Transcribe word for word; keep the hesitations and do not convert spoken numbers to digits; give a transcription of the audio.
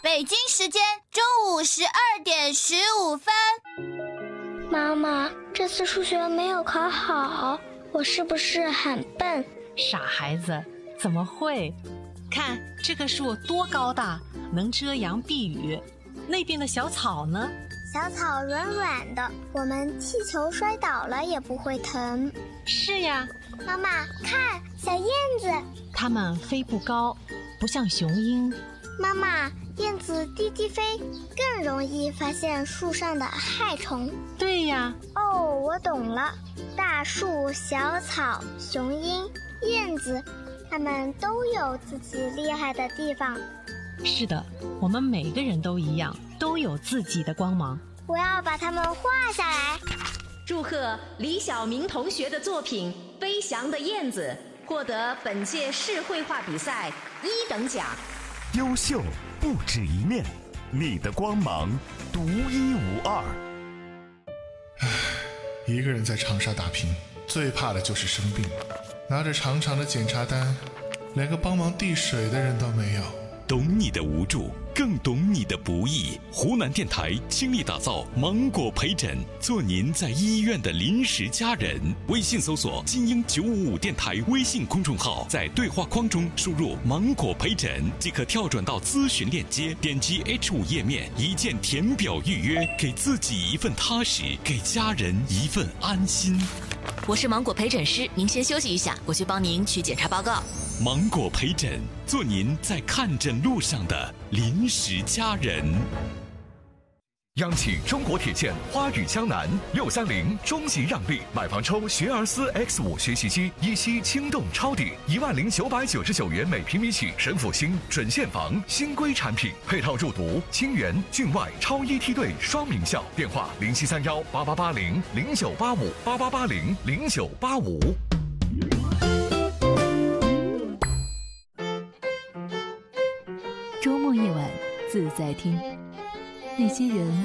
北京时间中午十二点十五分。 妈妈，这次数学没有考好，我是不是很笨？ 傻孩子，怎么会？看这个树多高大，能遮阳避雨。那边的小草呢？ 小草软软的，我们气球摔倒了也不会疼。 是呀。 妈妈，看小燕子， 它们飞不高，不像雄鹰。 妈妈，燕子低低飞，更容易发现树上的害虫。 对呀。 哦，我懂了，大树、小草、雄鹰、燕子，它们都有自己厉害的地方。 是的，我们每个人都一样，都有自己的光芒。 我要把它们画下来。 祝贺李晓明同学的作品《飞翔的燕子》获得本届市绘画比赛一等奖。 优秀不止一面，你的光芒独一无二。 唉，一个人在长沙打拼，最怕的就是生病。拿着长长的检查单，连个帮忙递水的人都没有。 懂你的无助，更懂你的不易。湖南电台倾力打造芒果陪诊，做您在医院的临时家人。微信搜索精英九五五电台微信公众号，在对话框中输入芒果陪诊即可跳转到咨询链接，点击 H 五 页面一键填表预约，给自己一份踏实，给家人一份安心。 我是芒果陪诊师，您先休息一下，我去帮您取检查报告。 芒果陪诊，做您在看诊路上的临时家人。 央企中国铁建花语江南六三零终极让利，买房抽学而思 X 五 学习机，一息轻动抄底一万零九百九十九元每平米起，神府新准现房新规产品，配套入读清源境外超一梯队双名校，电话零七三幺八八八零零九八五八八八零零九八五。 周末夜晚自在听，那些人